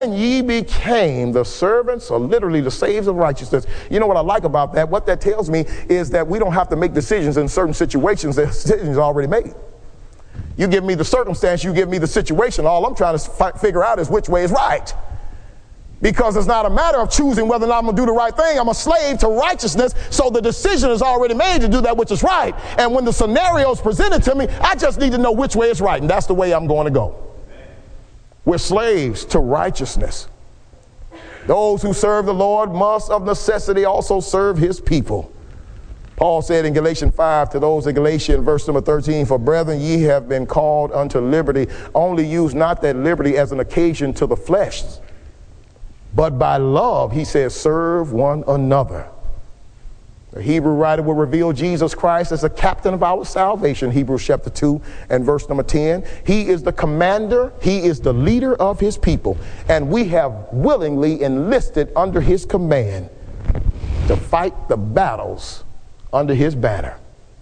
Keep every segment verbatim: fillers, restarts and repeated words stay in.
And ye became the servants, or literally the slaves of righteousness. You know what I like about that? What that tells me is that we don't have to make decisions in certain situations. The decisions are already made. You give me the circumstance, you give me the situation. All I'm trying to fi- figure out is which way is right. Because it's not a matter of choosing whether or not I'm going to do the right thing. I'm a slave to righteousness, so the decision is already made to do that which is right. And when the scenario is presented to me, I just need to know which way is right, and that's the way I'm going to go. We're slaves to righteousness. Those who serve the Lord must of necessity also serve his people. Paul said in Galatians five to those in Galatia in verse number thirteen, for brethren, ye have been called unto liberty. Only use not that liberty as an occasion to the flesh, but by love, he says, serve one another. The Hebrew writer will reveal Jesus Christ as the captain of our salvation, Hebrews chapter two and verse number ten. He is the commander. He is the leader of his people. And we have willingly enlisted under his command to fight the battles under his banner.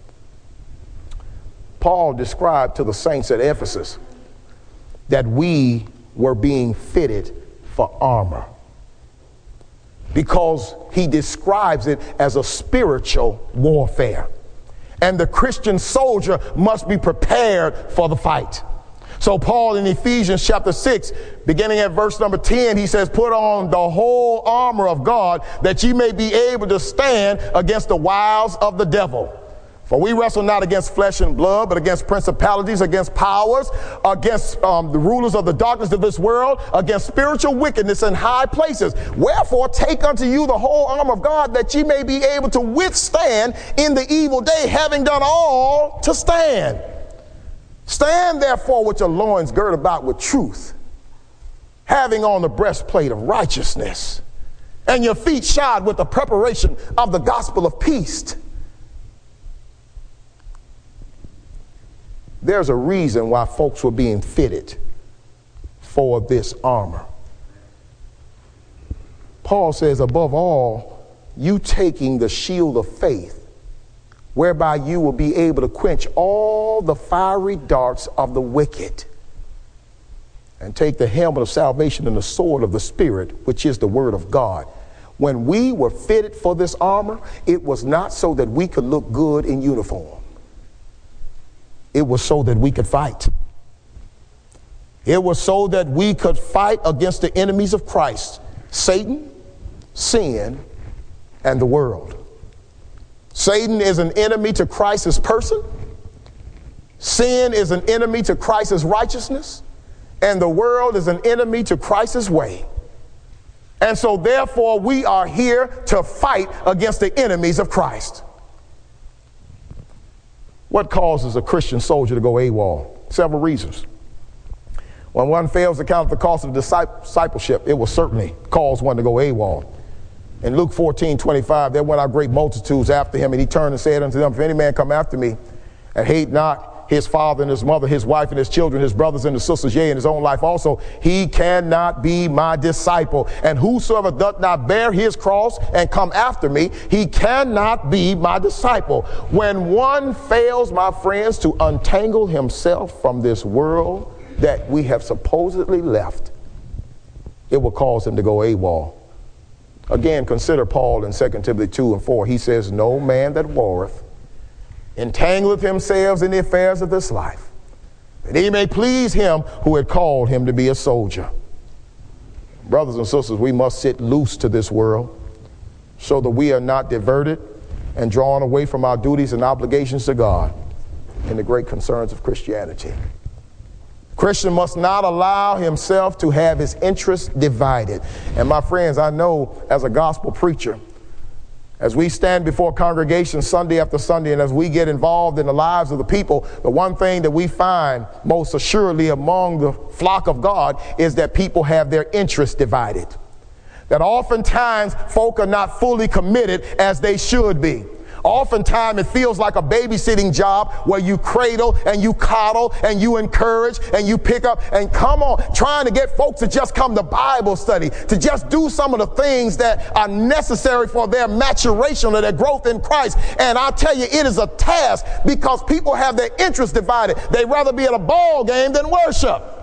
Paul described to the saints at Ephesus that we were being fitted for armor, because he describes it as a spiritual warfare. And the Christian soldier must be prepared for the fight. So Paul in Ephesians chapter six, beginning at verse number ten, he says, put on the whole armor of God, that ye may be able to stand against the wiles of the devil. For we wrestle not against flesh and blood, but against principalities, against powers, against um, the rulers of the darkness of this world, against spiritual wickedness in high places. Wherefore take unto you the whole armor of God, that ye may be able to withstand in the evil day, having done all to stand. Stand therefore with your loins girt about with truth, having on the breastplate of righteousness, and your feet shod with the preparation of the gospel of peace. There's a reason why folks were being fitted for this armor. Paul says, above all, you taking the shield of faith, whereby you will be able to quench all the fiery darts of the wicked, and take the helmet of salvation and the sword of the Spirit, which is the word of God. When we were fitted for this armor, it was not so that we could look good in uniform. It was so that we could fight. It was so that we could fight against the enemies of Christ, Satan, sin, and the world. Satan is an enemy to Christ's person. Sin is an enemy to Christ's righteousness. And the world is an enemy to Christ's way. And so therefore we are here to fight against the enemies of Christ. What causes a Christian soldier to go AWOL? Several reasons. When one fails to count the cost of discipleship, it will certainly cause one to go AWOL. In Luke fourteen twenty-five, there went out great multitudes after him, and he turned and said unto them, if any man come after me, and hate not his father and his mother, his wife and his children, his brothers and his sisters, yea, and his own life also, he cannot be my disciple. And whosoever doth not bear his cross and come after me, he cannot be my disciple. When one fails, my friends, to untangle himself from this world that we have supposedly left, it will cause him to go AWOL. Again, consider Paul in Second Timothy two and four. He says, no man that warreth entangleth himself in the affairs of this life, that he may please him who had called him to be a soldier. Brothers and sisters, we must sit loose to this world so that we are not diverted and drawn away from our duties and obligations to God in the great concerns of Christianity. Christian must not allow himself to have his interests divided. And my friends, I know as a gospel preacher, as we stand before congregations Sunday after Sunday, and as we get involved in the lives of the people, the one thing that we find most assuredly among the flock of God is that people have their interests divided. That oftentimes folk are not fully committed as they should be. Oftentimes it feels like a babysitting job where you cradle and you coddle and you encourage and you pick up and come on, trying to get folks to just come to Bible study, to just do some of the things that are necessary for their maturation or their growth in Christ. And I'll tell you, it is a task because people have their interests divided. They'd rather be at a ball game than worship.